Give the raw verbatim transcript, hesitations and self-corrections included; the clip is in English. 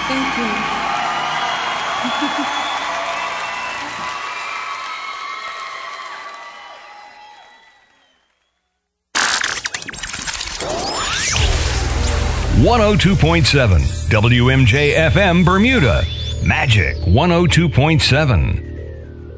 Thank you. one oh two point seven W M J F M Bermuda. Magic one oh two point seven.